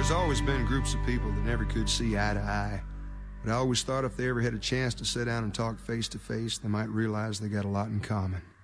there's always been groups of people that never could see eye to eye. But I always thought if they ever had a chance to sit down and talk face to face, they might realize they got a lot in common.